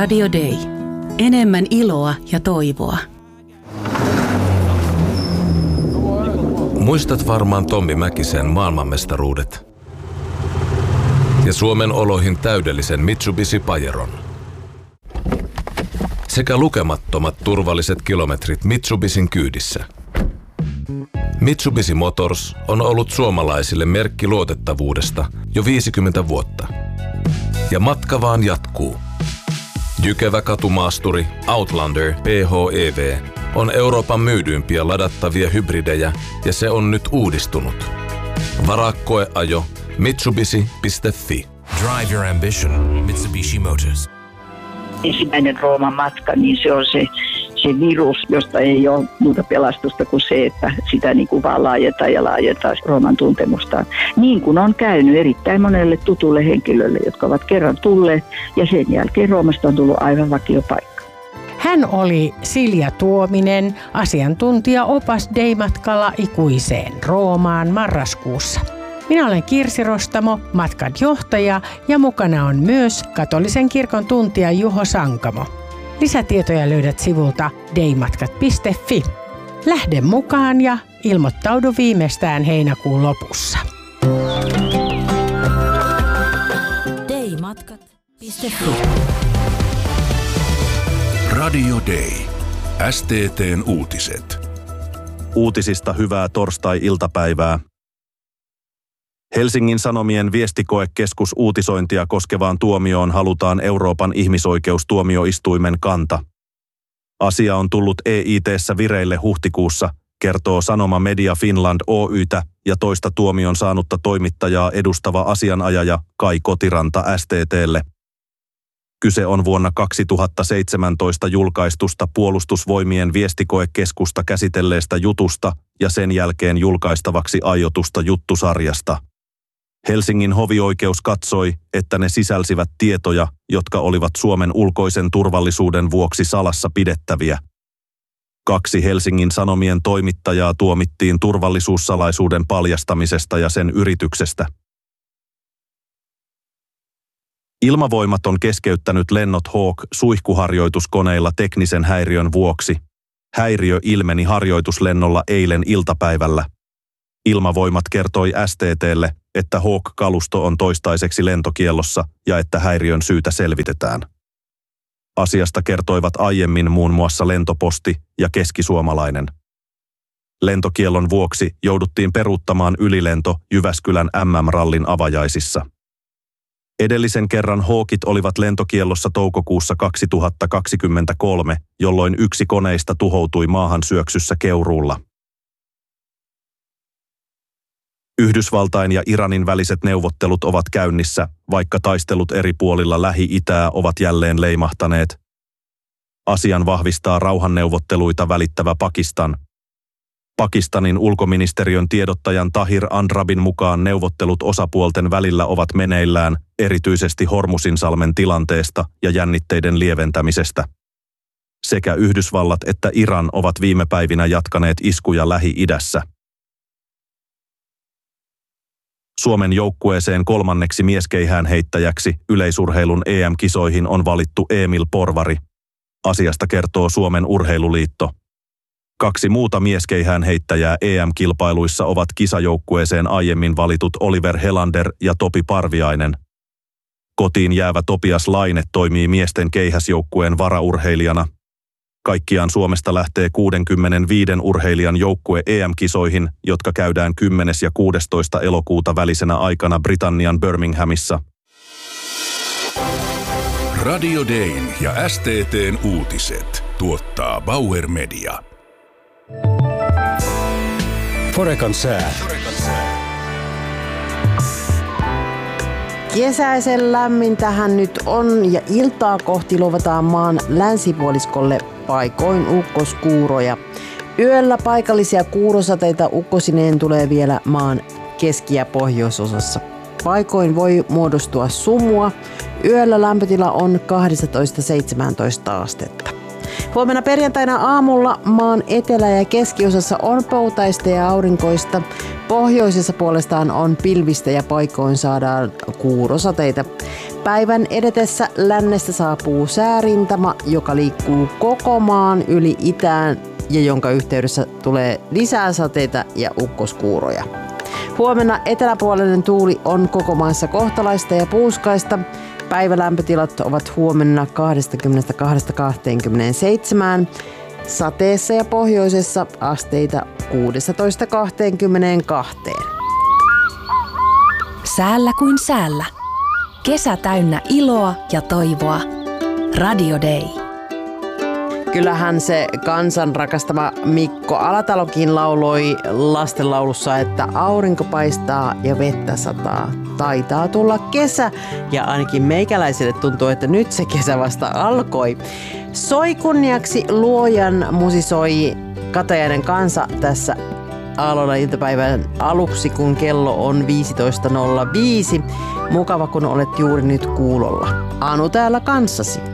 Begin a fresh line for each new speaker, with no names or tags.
Radio Day. Enemmän iloa ja toivoa.
Muistat varmaan Tommi Mäkisen maailmanmestaruudet. Ja Suomen oloihin täydellisen Mitsubishi Pajeron. Sekä lukemattomat turvalliset kilometrit Mitsubishin kyydissä. Mitsubishi Motors on ollut suomalaisille merkki luotettavuudesta jo 50 vuotta. Ja matka vaan jatkuu. Jykevä katumaasturi Outlander PHEV on Euroopan myydyimpiä ladattavia hybridejä ja se on nyt uudistunut. Varaa koeajo Mitsubishi.fi.
Drive your ambition. Mitsubishi Motors.
Ensimmäinen Rooman matka, niin se on se virus, josta ei ole muuta pelastusta kuin se, että sitä niin kuin vaan laajentaa Rooman tuntemustaan. Niin kuin on käynyt erittäin monelle tutulle henkilölle, jotka ovat kerran tulleet ja sen jälkeen Roomasta on tullut aivan vakiopaikka.
Hän oli Silja Tuominen, asiantuntija-opas Day-matkalla ikuiseen Roomaan marraskuussa. Minä olen Kirsi Rostamo, matkan johtaja ja mukana on myös katolisen kirkon tuntija Juho Sankamo. Lisätietoja löydät sivulta daymatkat.fi. Lähde mukaan ja ilmoittaudu viimeistään heinäkuun lopussa.
Daymatkat.fi.
Radio Day. STT:n uutiset.
Uutisista hyvää torstai-iltapäivää. Helsingin Sanomien viestikoekeskus uutisointia koskevaan tuomioon halutaan Euroopan ihmisoikeustuomioistuimen kanta. Asia on tullut EIT:ssä vireille huhtikuussa, kertoo Sanoma Media Finland Oy:tä ja toista tuomion saanutta toimittajaa edustava asianajaja Kai Kotiranta STT:lle. Kyse on vuonna 2017 julkaistusta Puolustusvoimien viestikoekeskusta käsitelleestä jutusta ja sen jälkeen julkaistavaksi aiotusta juttusarjasta. Helsingin hovioikeus katsoi, että ne sisälsivät tietoja, jotka olivat Suomen ulkoisen turvallisuuden vuoksi salassa pidettäviä. 2 Helsingin Sanomien toimittajaa tuomittiin turvallisuussalaisuuden paljastamisesta ja sen yrityksestä. Ilmavoimat on keskeyttänyt lennot Hawk-suihkuharjoituskoneilla teknisen häiriön vuoksi. Häiriö ilmeni harjoituslennolla eilen iltapäivällä. Ilmavoimat kertoi STT:lle, että Hawk-kalusto on toistaiseksi lentokiellossa ja että häiriön syytä selvitetään. Asiasta kertoivat aiemmin muun muassa Lentoposti ja Keskisuomalainen. Lentokiellon vuoksi jouduttiin peruuttamaan ylilento Jyväskylän MM-rallin avajaisissa. Edellisen kerran Hawkit olivat lentokiellossa toukokuussa 2023, jolloin yksi koneista tuhoutui maahan syöksyssä Keuruulla. Yhdysvaltain ja Iranin väliset neuvottelut ovat käynnissä, vaikka taistelut eri puolilla Lähi-Itää ovat jälleen leimahtaneet. Asian vahvistaa rauhanneuvotteluita välittävä Pakistan. Pakistanin ulkoministeriön tiedottajan Tahir Andrabin mukaan neuvottelut osapuolten välillä ovat meneillään, erityisesti Hormusinsalmen tilanteesta ja jännitteiden lieventämisestä. Sekä Yhdysvallat että Iran ovat viime päivinä jatkaneet iskuja Lähi-idässä. Suomen joukkueeseen 3. mieskeihäänheittäjäksi yleisurheilun EM-kisoihin on valittu Emil Porvari. Asiasta kertoo Suomen Urheiluliitto. 2 muuta mieskeihäänheittäjää EM-kilpailuissa ovat kisajoukkueeseen aiemmin valitut Oliver Helander ja Topi Parviainen. Kotiin jäävä Topias Laine toimii miesten keihäsjoukkueen varaurheilijana. Kaikkiaan Suomesta lähtee 65 urheilijan joukkue EM-kisoihin, jotka käydään 10. ja 16. elokuuta välisenä aikana Britannian Birminghamissa.
Radio Dayn ja STT:n uutiset tuottaa Bauer Media.
Forekan sää.
Kesäisen lämmintähän nyt on ja iltaa kohti luvataan maan länsipuoliskolle paikoin ukkoskuuroja. Yöllä paikallisia kuurosateita ukkosineen tulee vielä maan keski- ja pohjoisosassa. Paikoin voi muodostua sumua. Yöllä lämpötila on 12-17 astetta. Huomenna perjantaina aamulla maan etelä- ja keskiosassa on poutaista ja aurinkoista. Pohjoisessa puolestaan on pilvistä ja paikoin saadaan kuurosateita. Päivän edetessä lännestä saapuu säärintama, joka liikkuu koko maan yli itään ja jonka yhteydessä tulee lisää sateita ja ukkoskuuroja. Huomenna eteläpuolinen tuuli on koko maassa kohtalaista ja puuskaista. Päivälämpötilat ovat huomenna 22–27. Sateessa ja pohjoisessa asteita 16–22.
Säällä kuin säällä. Kesä täynnä iloa ja toivoa. Radio Day.
Kyllähän se kansan rakastama Mikko Alatalokin lauloi lastenlaulussa, että aurinko paistaa ja vettä sataa. Taitaa tulla kesä ja ainakin meikäläisille tuntuu, että nyt se kesä vasta alkoi. Soi kunniaksi luojan, musisoi Katajainen kansa tässä Aalloilla iltapäivän aluksi, kun kello on 15.05. Mukava, kun olet juuri nyt kuulolla. Anu täällä kanssasi.